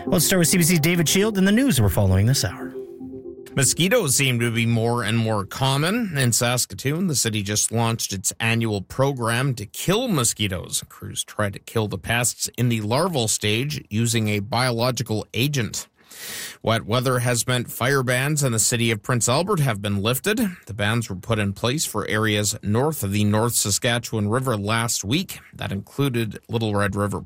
Let's start with CBC's David Shield and the news we're following this hour. Mosquitoes seem to be more and more common in Saskatoon. The city just launched its annual program to kill mosquitoes. Crews try to kill the pests in the larval stage using a biological agent. Wet weather has meant fire bans in the city of Prince Albert have been lifted. The bans were put in place for areas north of the North Saskatchewan River last week. That included Little Red River